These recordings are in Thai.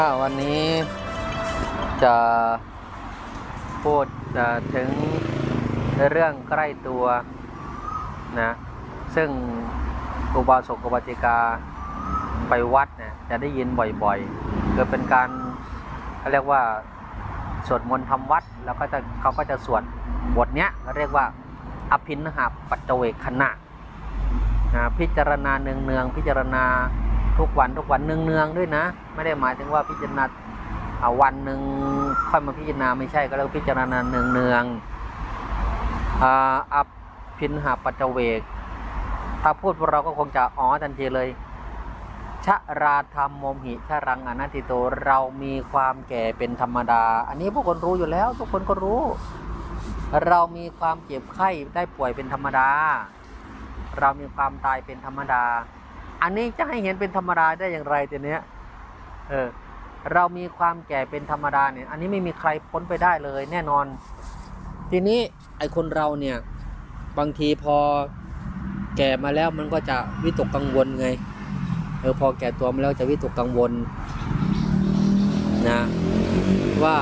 วันนี้จะพูดถึงเรื่องใกล้ตัวนะซึ่งอุบาสกอุบาสิกาไปวัดเนี่ยจะได้ยินบ่อยๆคือเป็นการเขาเรียกว่าสวดมนต์ทำวัดแล้วเขาก็จะสวดบทเนี้ยเรียกว่าอภินหาปัจเจเวคขณะพิจารณาเนืองๆพิจารณาทุกวันเนืองๆด้วยนะไม่ได้หมายถึงว่าพิจารณาวันหนึ่งค่อยมาพิจารณาไม่ใช่ก็เรียกพิจารณาเนืองอภินหาปัจเจเวกถ้าพูดพวกเราก็คงจะทันทีเลยชราธรรมโมหิชรังอนัตติโตเรามีความแก่เป็นธรรมดาอันนี้พวกคนรู้อยู่แล้วทุกคนก็รู้เรามีความเจ็บไข้ได้ป่วยเป็นธรรมดาเรามีความตายเป็นธรรมดาอันนี้จะให้เห็นเป็นธรรมดาได้อย่างไรทีเนี้ยเรามีความแก่เป็นธรรมดาเนี่ยอันนี้ไม่มีใครพ้นไปได้เลยแน่นอนทีนี้ไอ้คนเราเนี่ยบางทีพอแก่มาแล้วมันก็จะวิตกกังวลไงพอแก่ตัวมาแล้วจะวิตกกังวลนะว่า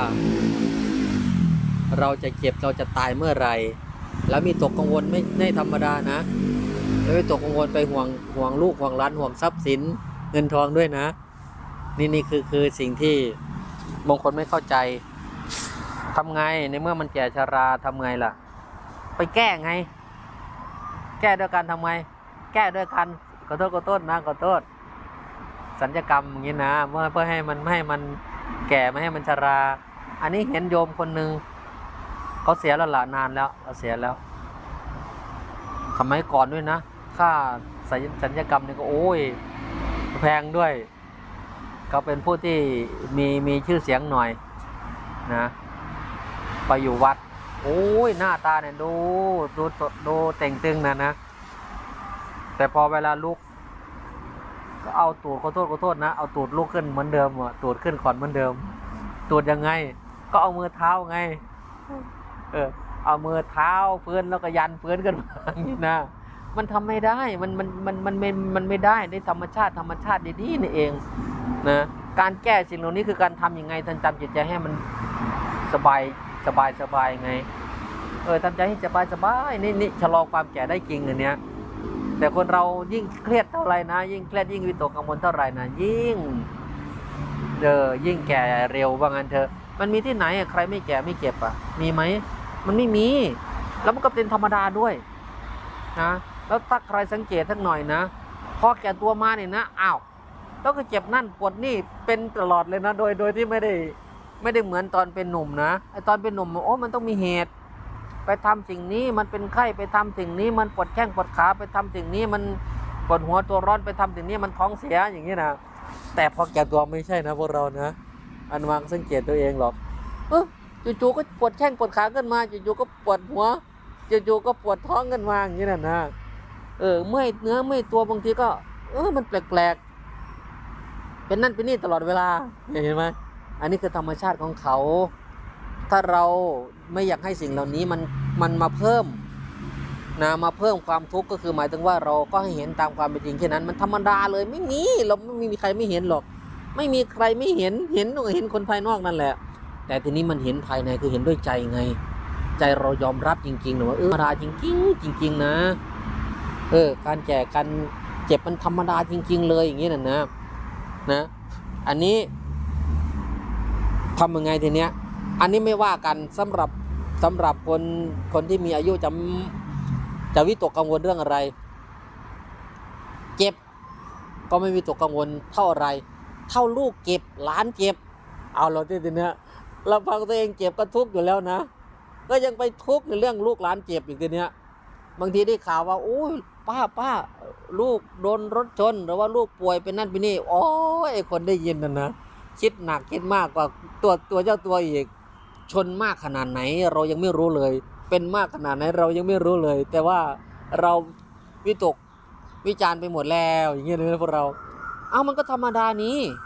เราจะเจ็บเราจะตายเมื่อไหร่แล้วมีตกกังวลไม่ธรรมดานะแล้ววิตกกังวลไปห่วงลูกห่วงหลานห่วงทรัพย์สินเงินทองด้วยนะนี่คือสิ่งที่บางคนไม่เข้าใจทำไงในเมื่อมันแก่ชราทำไงล่ะไปแก้ไงแก้ด้วยการทำไงแก้ด้วยการขอโทษนะขอโทษสัญญกรรมอย่างนี้นะเพื่อให้มันแก่ไม่ให้มันชราอันนี้เห็นโยมคนหนึ่งเขาเสียแล้วละนานแล้วเขาเสียแล้วสมัยก่อนด้วยนะค่าสัญญกรรมนี่ก็โอ้ยแพงด้วยเขาเป็นผู้ที่มีชื่อเสียงหน่อยนะไปอยู่วัดโอ้ยหน้าตาเนี่ยดูเต่งตึงนะแต่พอเวลาลุกก็เอาตูดขอโทษนะเอาตูดลุกขึ้นเหมือนเดิมตูดขึ้นก่อนเหมือนเดิมตูดยังไงก็เอามือเท้าไงเอามือเท้าพื้นแล้วก็ยันพื้นกันมาอย่างนี้นะมันทำไม่ได้มันไม่ได้ในธรรมชาติดีๆนี่เองนะการแก้สิ่งเหล่านี้คือการทำยังไงท่านจำจิตใจให้มันสบายไงทำใจให้สบายนี่ชะลอความแก่ได้จริงอันเนี้ยแต่คนเรายิ่งเครียดเท่าไรนะยิ่งเครียดยิ่งวิตกกังวลเท่าไรนะยิ่งแก่เร็วว่างั้นเถอะมันมีที่ไหนใครไม่แก่ไม่เจ็บมีไหมมันไม่มีแล้วมันก็เป็นธรรมดาด้วยนะแล้วถ้าใครสังเกตสักหน่อยนะพอแก่ตัวมาเนี่ยนะแล้วก็เจ็บนั่นปวดนี่เป็นตลอดเลยนะโดยที่ไม่ได้เหมือนตอนเป็นหนุ่มนะไอตอนเป็นหนุ่มมันต้องมีเหตุไปทำสิ่งนี้มันเป็นไข้ไปทำสิ่งนี้มันปวดแข้งปวดขาไปทำสิ่งนี้มันปวดหัวตัวร้อนไปทำสิ่งนี้มันท้องเสียอย่างนี้นะแต่พอแก่ตัวไม่ใช่นะพวกเรานะอันวางสังเกตตัวเองหรอกจู่ๆก็ปวดแข้งปวดขาขึ้นมาจู่ๆก็ปวดหัวจู่ๆก็ปวดท้องขึ้นมาอย่างนี้นะเมื่อยเนื้อเมื่อยตัวบางทีก็มันแปลกๆเป็นนั่นเป็นนี่ตลอดเวลาเห็นไหมอันนี้คือธรรมชาติของเขาถ้าเราไม่อยากให้สิ่งเหล่านี้มันมาเพิ่มความทุกข์ก็คือหมายถึงว่าเราก็ให้เห็นตามความเป็นจริงแค่นั้นมันธรรมดาเลยไม่มีใครไม่เห็นหรอกไม่มีใครไม่เห็นคนภายนอกนั่นแหละแต่ทีนี้มันเห็นภายในคือเห็นด้วยใจไงใจเรายอมรับจริงๆนะว่าธรรมดาจริงนะการแก่การเจ็บมันธรรมดาจริงๆเลยอย่างนี้นะอันนี้ทำยังไงทีเนี้ยอันนี้ไม่ว่ากันสำหรับคนที่มีอายุจะวิตกกังวลเรื่องอะไรเจ็บก็ไม่วิตกกังวลเท่าไรเท่าลูกเจ็บหลานเจ็บเอาเราทีเนี้ยเราฟังตัวเองเจ็บก็ทุกข์อยู่แล้วนะก็ยังไปทุกข์ในเรื่องลูกหลานเจ็บอีกทีเนี้ยบางทีได้ข่าวว่าโอ้ยป้าลูกโดนรถชนหรือว่าลูกป่วยเป็นนั่นเป็นนี่โอ้ยคนได้ยินนะคิดหนักคิดมากกว่าตัวเจ้าตัวอีกชนมากขนาดไหนเรายังไม่รู้เลยเป็นมากขนาดไหนเรายังไม่รู้เลยแต่ว่าเราวิตกวิจารณ์ไปหมดแล้วอย่างเงี้ยเลยพวกเรามันก็ธรรมดานี้